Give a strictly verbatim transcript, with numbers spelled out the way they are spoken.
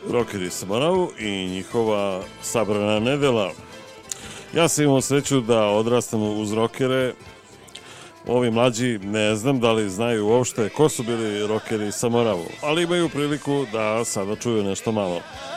Rokeri sa Moravu i njihova sabrana nedela. Ja sam imao sreću da odrastam uz rokere. Ovi mlađi ne znam da li znaju uopšte ko su bili rokeri sa Moravu, ali imaju priliku da sada čuju nešto malo.